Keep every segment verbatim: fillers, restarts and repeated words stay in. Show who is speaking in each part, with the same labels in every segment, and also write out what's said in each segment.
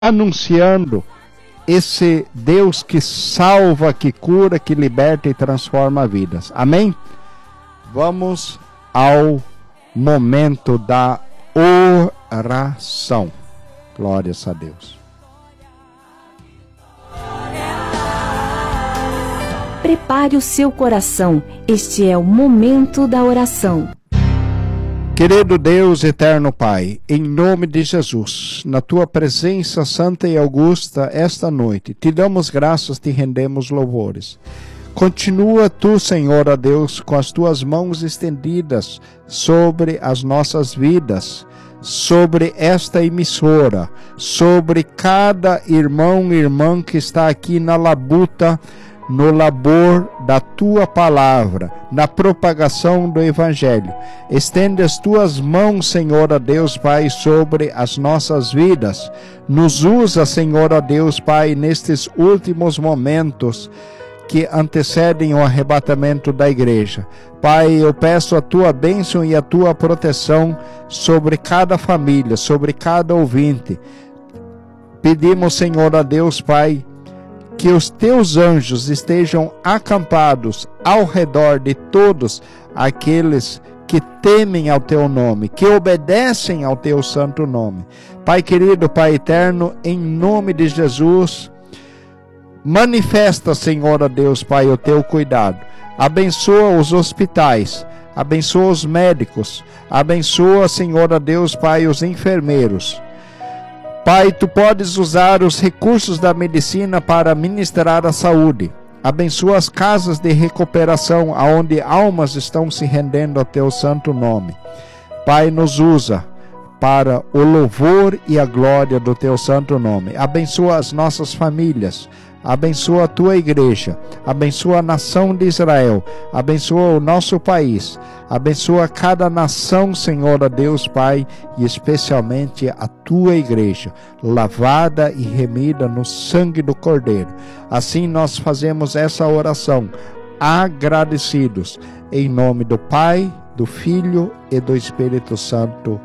Speaker 1: anunciando esse Deus que salva, que cura, que liberta e transforma vidas. Amém? Vamos ao momento da oração. Glórias a Deus.
Speaker 2: Prepare o seu coração. Este é o momento da oração.
Speaker 1: Querido Deus, eterno Pai, em nome de Jesus, na Tua presença santa e augusta esta noite, te damos graças, te rendemos louvores. Continua Tu, Senhor, a Deus, com as Tuas mãos estendidas sobre as nossas vidas, sobre esta emissora, sobre cada irmão e irmã que está aqui na labuta, no labor da Tua palavra, na propagação do Evangelho. Estende as Tuas mãos, Senhor, a Deus, Pai, sobre as nossas vidas. Nos usa, Senhor, a Deus, Pai, nestes últimos momentos que antecedem o arrebatamento da igreja. Pai, eu peço a Tua bênção e a Tua proteção sobre cada família, sobre cada ouvinte. Pedimos, Senhor, a Deus, Pai, que os Teus anjos estejam acampados ao redor de todos aqueles que temem ao Teu nome, que obedecem ao Teu santo nome. Pai querido, Pai eterno, em nome de Jesus, manifesta, Senhor, a Deus, Pai, o Teu cuidado. Abençoa os hospitais, abençoa os médicos, abençoa, Senhor, a Deus, Pai, os enfermeiros. Pai, Tu podes usar os recursos da medicina para ministrar a saúde. Abençoa as casas de recuperação, onde almas estão se rendendo ao Teu santo nome. Pai, nos usa para o louvor e a glória do Teu santo nome. Abençoa as nossas famílias. Abençoa a Tua igreja, abençoa a nação de Israel, abençoa o nosso país, abençoa cada nação, Senhor, a Deus, Pai, e especialmente a Tua igreja, lavada e remida no sangue do Cordeiro. Assim nós fazemos essa oração, agradecidos, em nome do Pai, do Filho e do Espírito Santo.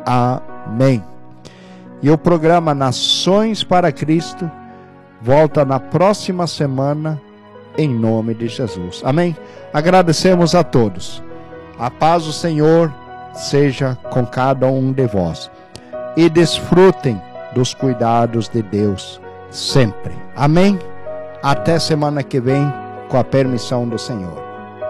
Speaker 1: Amém. E o programa Nações para Cristo volta na próxima semana, em nome de Jesus. Amém? Agradecemos a todos. A paz do Senhor seja com cada um de vós. E desfrutem dos cuidados de Deus sempre. Amém? Até semana que vem, com a permissão do Senhor.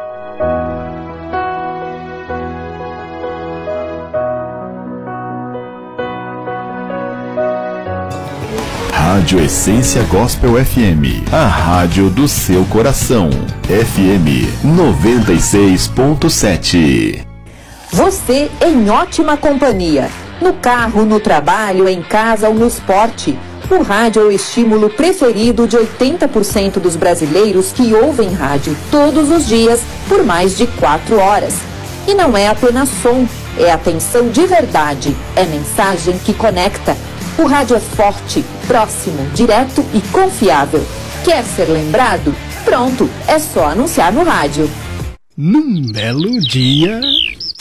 Speaker 3: Rádio Essência Gospel F M, a rádio do seu coração. F M noventa e seis ponto sete.
Speaker 4: Você em ótima companhia. No carro, no trabalho, em casa ou no esporte. O rádio é o estímulo preferido de oitenta por cento dos brasileiros que ouvem rádio todos os dias por mais de quatro horas. E não é apenas som, é atenção de verdade, é mensagem que conecta. O rádio é forte, próximo, direto e confiável. Quer ser lembrado? Pronto, é só anunciar no rádio.
Speaker 5: Num belo dia...